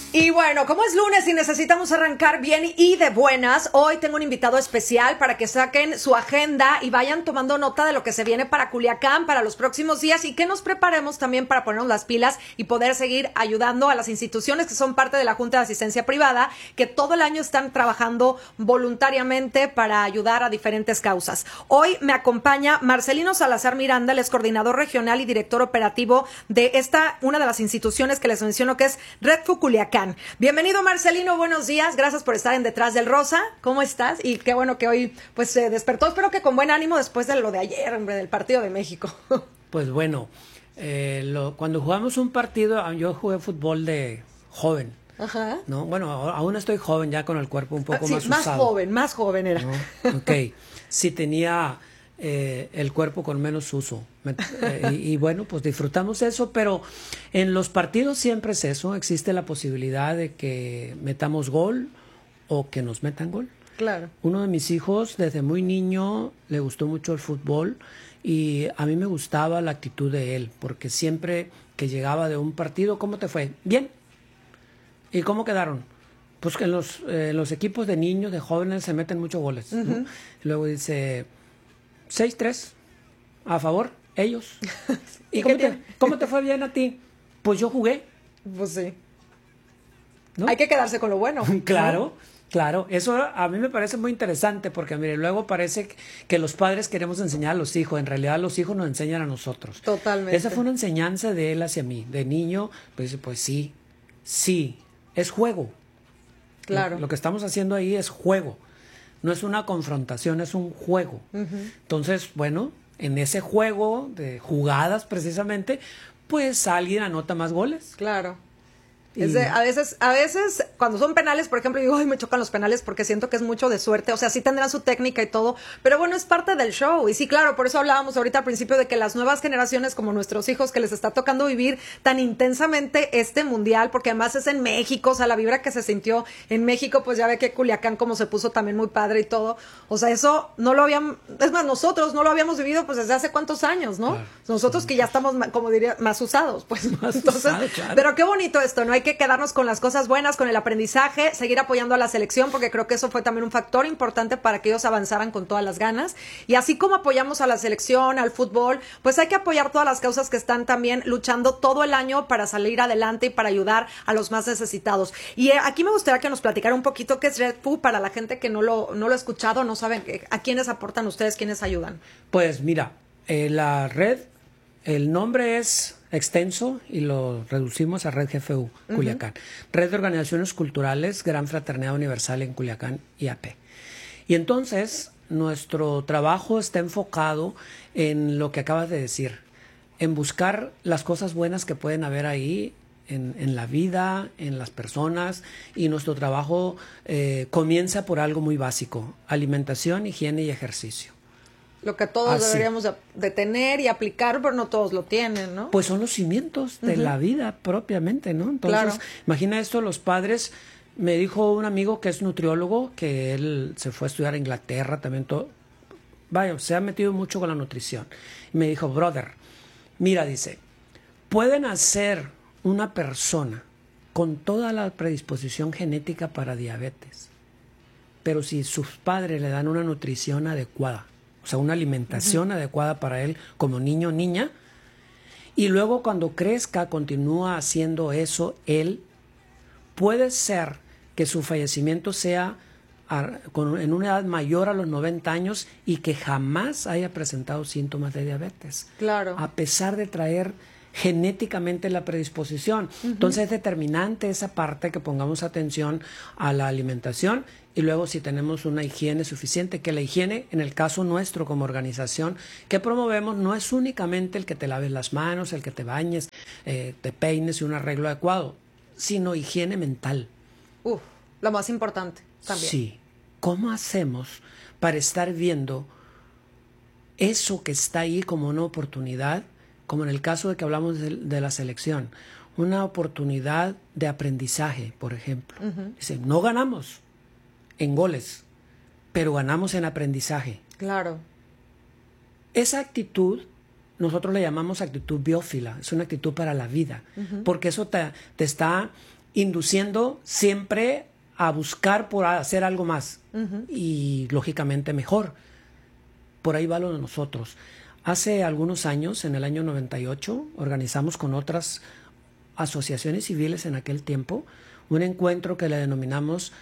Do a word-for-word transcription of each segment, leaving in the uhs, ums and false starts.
Y bueno, como es lunes y necesitamos arrancar bien y de buenas, hoy tengo un invitado especial para que saquen su agenda y vayan tomando nota de lo que se viene para Culiacán para los próximos días y que nos preparemos también para ponernos las pilas y poder seguir ayudando a las instituciones que son parte de la Junta de Asistencia Privada, que todo el año están trabajando voluntariamente para ayudar a diferentes causas. Hoy me acompaña Marcelino Salazar Miranda, él es coordinador regional y director operativo de esta, una de las instituciones que les menciono, que es Redfu Culiacán. Bienvenido, Marcelino, buenos días, gracias por estar en Detrás del Rosa. ¿Cómo estás? Y qué bueno que hoy pues se despertó, espero que con buen ánimo después de lo de ayer, hombre, del partido de México. Pues bueno, eh, lo, cuando jugamos un partido, yo jugué fútbol de joven. Ajá. No, bueno, aún estoy joven, ya con el cuerpo un poco ah, sí, más más usado. Más joven, más joven era. ¿No? Ok, sí tenía eh, el cuerpo con menos uso. Eh, y, y bueno, pues disfrutamos eso, pero en los partidos siempre es eso, existe la posibilidad de que metamos gol o que nos metan gol. Claro. Uno de mis hijos desde muy niño le gustó mucho el fútbol y a mí me gustaba la actitud de él, porque siempre que llegaba de un partido, ¿cómo te fue? Bien. ¿Y cómo quedaron? Pues que en los, eh, los equipos de niños, de jóvenes, se meten muchos goles. Uh-huh. ¿No? Y luego dice, seis tres, a favor, ellos. ¿Y cómo te, cómo te fue bien a ti? Pues yo jugué. Pues sí. ¿No? Hay que quedarse con lo bueno. Claro, ¿no? Claro. Eso a mí me parece muy interesante porque, mire, luego parece que los padres queremos enseñar a los hijos. En realidad los hijos nos enseñan a nosotros. Totalmente. Esa fue una enseñanza de él hacia mí. De niño, pues, pues sí, sí, es juego. Claro. Lo, lo que estamos haciendo ahí es juego. No es una confrontación, es un juego. Uh-huh. Entonces, bueno, en ese juego de jugadas precisamente, pues alguien anota más goles. Claro. Es de, a veces, a veces cuando son penales, por ejemplo, digo, ay, me chocan los penales porque siento que es mucho de suerte, o sea, sí tendrán su técnica y todo, pero bueno, es parte del show, y sí, claro, por eso hablábamos ahorita al principio de que las nuevas generaciones, como nuestros hijos, que les está tocando vivir tan intensamente este mundial, porque además es en México, o sea, la vibra que se sintió en México, pues ya ve que Culiacán como se puso también muy padre y todo, o sea, eso no lo habíamos, es más, nosotros no lo habíamos vivido pues desde hace cuántos años, ¿no? Claro, nosotros sí, que ya estamos, como diría, más usados, pues, más entonces, usado, claro. Pero qué bonito esto, ¿no? Hay que quedarnos con las cosas buenas, con el aprendizaje, seguir apoyando a la selección, porque creo que eso fue también un factor importante para que ellos avanzaran con todas las ganas. Y así como apoyamos a la selección, al fútbol, pues hay que apoyar todas las causas que están también luchando todo el año para salir adelante y para ayudar a los más necesitados. Y aquí me gustaría que nos platicara un poquito qué es Redfu para la gente que no lo, no lo ha escuchado, no saben a quiénes aportan ustedes, quiénes ayudan. Pues mira, eh, la red, el nombre es extenso y lo reducimos a Red G F U, Culiacán. Uh-huh. Red de Organizaciones Culturales, Gran Fraternidad Universal en Culiacán, I A P. Y entonces, nuestro trabajo está enfocado en lo que acabas de decir, en buscar las cosas buenas que pueden haber ahí en, en la vida, en las personas, y nuestro trabajo eh, comienza por algo muy básico, alimentación, higiene y ejercicio. Lo que todos Así. deberíamos de, de tener y aplicar, pero no todos lo tienen, ¿no? Pues son los cimientos de uh-huh. la vida propiamente, ¿no? Entonces, claro. Imagina esto, los padres, me dijo un amigo que es nutriólogo, que él se fue a estudiar a Inglaterra, también todo, vaya, se ha metido mucho con la nutrición. Y me dijo, brother, mira, dice, pueden hacer una persona con toda la predisposición genética para diabetes, pero si sus padres le dan una nutrición adecuada, o sea, una alimentación uh-huh. adecuada para él como niño o niña, y luego cuando crezca continúa haciendo eso él, puede ser que su fallecimiento sea a, con, en una edad mayor a los noventa años y que jamás haya presentado síntomas de diabetes. Claro. A pesar de traer genéticamente la predisposición. Uh-huh. Entonces es determinante esa parte, que pongamos atención a la alimentación y luego si tenemos una higiene suficiente, que la higiene en el caso nuestro como organización que promovemos no es únicamente el que te laves las manos, el que te bañes, eh, te peines y un arreglo adecuado, sino higiene mental. Uf, lo más importante también. Sí. ¿Cómo hacemos para estar viendo eso que está ahí como una oportunidad, como en el caso de que hablamos de, de la selección, una oportunidad de aprendizaje, por ejemplo? Uh-huh. Dice, no ganamos en goles, pero ganamos en aprendizaje. Claro. Esa actitud nosotros le llamamos actitud biófila, es una actitud para la vida, uh-huh. porque eso te, te está induciendo siempre a buscar por hacer algo más uh-huh. y lógicamente mejor. Por ahí va lo de nosotros. Hace algunos años, en el año noventa y ocho, organizamos con otras asociaciones civiles en aquel tiempo un encuentro que le denominamos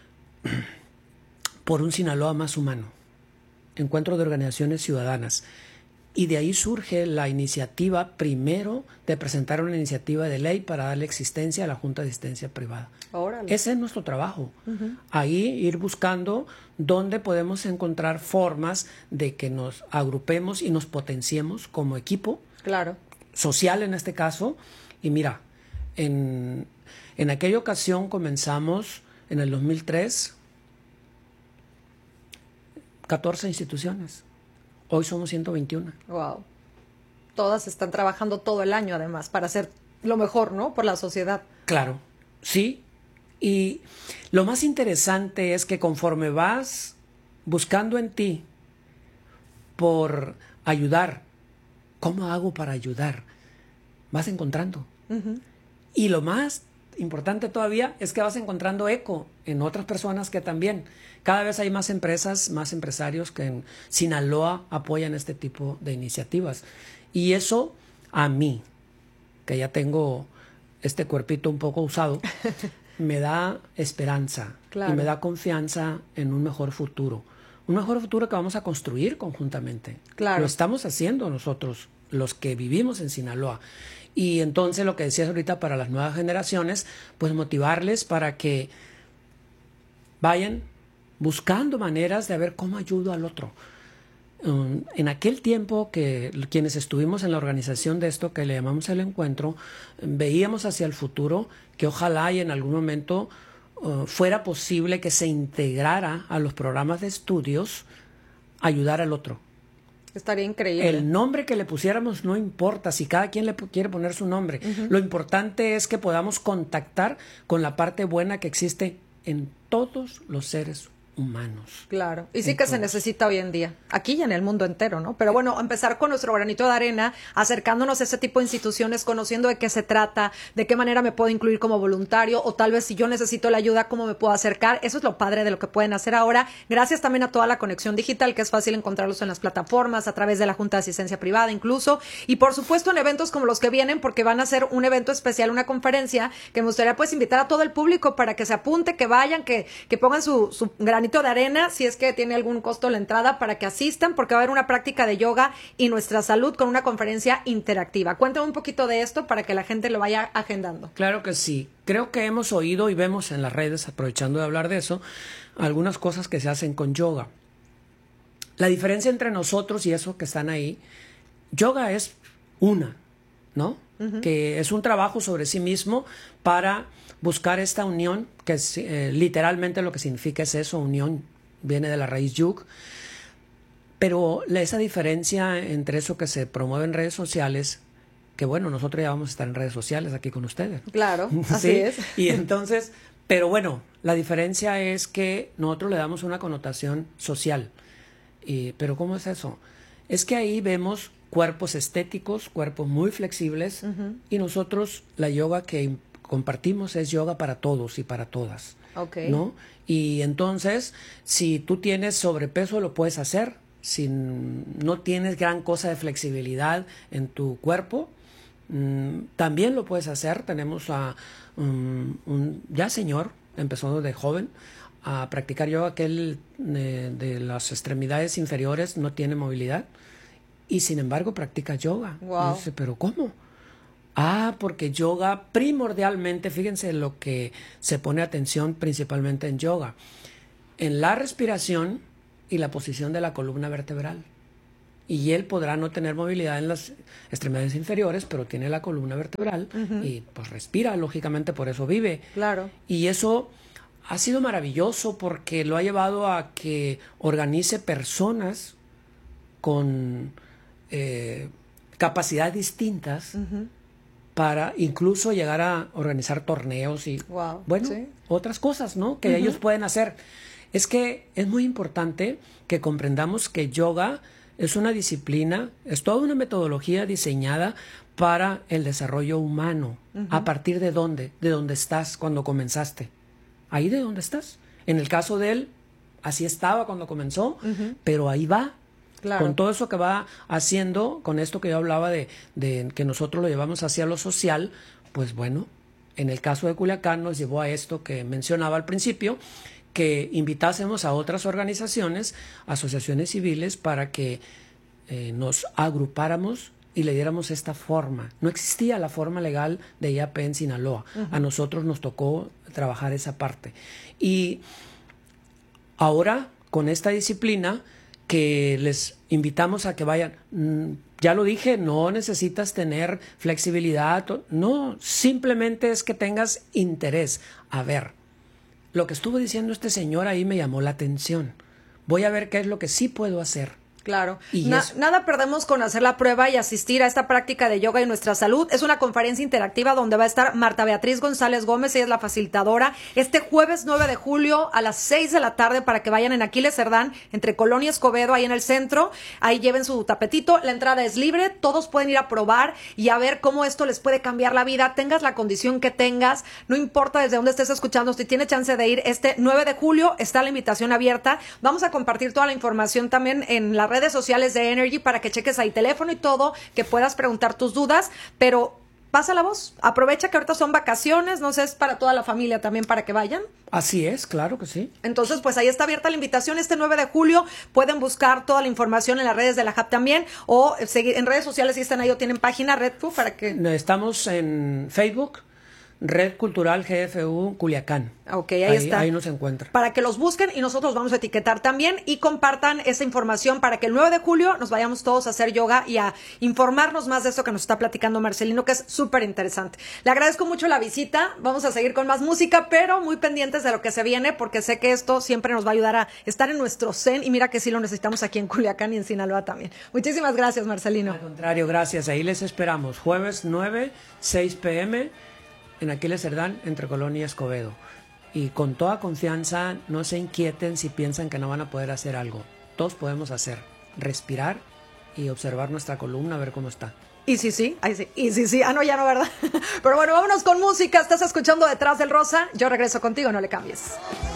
Por un Sinaloa Más Humano, encuentro de organizaciones ciudadanas. Y de ahí surge la iniciativa primero de presentar una iniciativa de ley para darle existencia a la Junta de Asistencia Privada. Órale. Ese es nuestro trabajo. Uh-huh. Ahí ir buscando dónde podemos encontrar formas de que nos agrupemos y nos potenciemos como equipo. Claro. Social en este caso. Y mira, en, en aquella ocasión comenzamos en el dos mil tres, catorce instituciones. Hoy somos ciento veintiuno. Wow. Todas están trabajando todo el año, además, para hacer lo mejor, ¿no? Por la sociedad. Claro, sí. Y lo más interesante es que conforme vas buscando en ti por ayudar, ¿cómo hago para ayudar? Vas encontrando. Uh-huh. Y lo más importante todavía es que vas encontrando eco en otras personas que también. Cada vez hay más empresas, más empresarios que en Sinaloa apoyan este tipo de iniciativas. Y eso a mí, que ya tengo este cuerpito un poco usado, me da esperanza. Claro. Y me da confianza en un mejor futuro. Un mejor futuro que vamos a construir conjuntamente. Claro. Lo estamos haciendo nosotros, los que vivimos en Sinaloa. Y entonces lo que decías ahorita para las nuevas generaciones, pues motivarles para que vayan buscando maneras de ver cómo ayudo al otro. Um, en aquel tiempo que quienes estuvimos en la organización de esto que le llamamos el encuentro, veíamos hacia el futuro que ojalá y en algún momento uh, fuera posible que se integrara a los programas de estudios ayudar al otro. Estaría increíble. El nombre que le pusiéramos no importa, si cada quien le quiere poner su nombre. Uh-huh. Lo importante es que podamos contactar con la parte buena que existe en todos los seres humanos. Claro, y sí que se necesita hoy en día, aquí y en el mundo entero, ¿no? Pero bueno, empezar con nuestro granito de arena, acercándonos a ese tipo de instituciones, conociendo de qué se trata, de qué manera me puedo incluir como voluntario, o tal vez si yo necesito la ayuda, cómo me puedo acercar. Eso es lo padre de lo que pueden hacer ahora, gracias también a toda la conexión digital, que es fácil encontrarlos en las plataformas, a través de la Junta de Asistencia Privada incluso, y por supuesto en eventos como los que vienen, porque van a ser un evento especial, una conferencia, que me gustaría pues invitar a todo el público para que se apunte, que vayan, que, que pongan su, su granito de arena, si es que tiene algún costo la entrada, para que asistan, porque va a haber una práctica de yoga y nuestra salud con una conferencia interactiva. Cuéntame un poquito de esto para que la gente lo vaya agendando. Claro que sí. Creo que hemos oído y vemos en las redes, aprovechando de hablar de eso, algunas cosas que se hacen con yoga. La diferencia entre nosotros y eso que están ahí, yoga es una, ¿no? Uh-huh. Que es un trabajo sobre sí mismo para buscar esta unión, que es, eh, literalmente lo que significa es eso, unión, viene de la raíz yug, pero la, esa diferencia entre eso que se promueve en redes sociales, que bueno, nosotros ya vamos a estar en redes sociales aquí con ustedes. Claro, ¿sí? Así es. Y entonces, pero bueno, la diferencia es que nosotros le damos una connotación social. Y, pero ¿cómo es eso? Es que ahí vemos cuerpos estéticos, cuerpos muy flexibles, uh-huh. y nosotros la yoga que compartimos es yoga para todos y para todas, okay. ¿no? Y entonces, si tú tienes sobrepeso, lo puedes hacer. Si no tienes gran cosa de flexibilidad en tu cuerpo, mmm, también lo puedes hacer. Tenemos a um, un ya señor, empezó de joven, a practicar yoga, que él eh, de las extremidades inferiores no tiene movilidad, y sin embargo practica yoga. Wow. Y dice, ¿pero cómo? Ah, porque yoga primordialmente, fíjense lo que se pone atención principalmente en yoga, en la respiración y la posición de la columna vertebral. Y él podrá no tener movilidad en las extremidades inferiores, pero tiene la columna vertebral, uh-huh. y pues respira, lógicamente, por eso vive. Claro. Y eso ha sido maravilloso porque lo ha llevado a que organice personas con eh, capacidades distintas, uh-huh. para incluso llegar a organizar torneos y, wow, bueno, ¿sí? otras cosas, ¿no? Que uh-huh. ellos pueden hacer. Es que es muy importante que comprendamos que yoga es una disciplina, es toda una metodología diseñada para el desarrollo humano. Uh-huh. ¿A partir de dónde? De dónde estás cuando comenzaste. Ahí de donde estás. En el caso de él, así estaba cuando comenzó, uh-huh. pero ahí va. Claro. Con todo eso que va haciendo, con esto que yo hablaba de, de que nosotros lo llevamos hacia lo social, pues bueno, en el caso de Culiacán nos llevó a esto que mencionaba al principio, que invitásemos a otras organizaciones, asociaciones civiles, para que eh, nos agrupáramos y le diéramos esta forma. No existía la forma legal de I A P en Sinaloa. Uh-huh. A nosotros nos tocó trabajar esa parte. Y ahora, con esta disciplina, que les invitamos a que vayan, ya lo dije, no necesitas tener flexibilidad, no, simplemente es que tengas interés. A ver, lo que estuvo diciendo este señor ahí me llamó la atención. Voy a ver qué es lo que sí puedo hacer. Claro. Na- nada perdemos con hacer la prueba y asistir a esta práctica de yoga y nuestra salud. Es una conferencia interactiva donde va a estar Marta Beatriz González Gómez, ella es la facilitadora, este jueves nueve de julio a las seis de la tarde para que vayan en Aquiles Cerdán, entre Colonia y Escobedo, ahí en el centro. Ahí lleven su tapetito, la entrada es libre, todos pueden ir a probar y a ver cómo esto les puede cambiar la vida, tengas la condición que tengas, no importa desde dónde estés escuchando, si tienes chance de ir, este nueve de julio está la invitación abierta. Vamos a compartir toda la información también en la red redes sociales de Energy para que cheques ahí teléfono y todo, que puedas preguntar tus dudas, pero pasa la voz, aprovecha que ahorita son vacaciones, no sé, es para toda la familia también para que vayan. Así es, claro que sí. Entonces, pues ahí está abierta la invitación este nueve de julio, pueden buscar toda la información en las redes de la J A P también, o seguir en redes sociales si están ahí o tienen página, Red Q, para que... Estamos en Facebook, Red Cultural G F U Culiacán. Ok, ahí, ahí está. Ahí nos encuentra. Para que los busquen y nosotros vamos a etiquetar también y compartan esa información para que el nueve de julio nos vayamos todos a hacer yoga y a informarnos más de esto que nos está platicando Marcelino, que es súper interesante. Le agradezco mucho la visita. Vamos a seguir con más música, pero muy pendientes de lo que se viene, porque sé que esto siempre nos va a ayudar a estar en nuestro zen y mira que sí lo necesitamos aquí en Culiacán y en Sinaloa también. Muchísimas gracias, Marcelino. Al contrario, gracias. Ahí les esperamos. Jueves nueve, seis p m en Aquiles Cerdán, entre Colonia y Escobedo. Y con toda confianza, no se inquieten si piensan que no van a poder hacer algo. Todos podemos hacer, respirar y observar nuestra columna, a ver cómo está. Y sí, sí, ahí sí, y sí, sí, ah, no, ya no, ¿verdad? Pero bueno, vámonos con música, estás escuchando Detrás del Rosa, yo regreso contigo, no le cambies.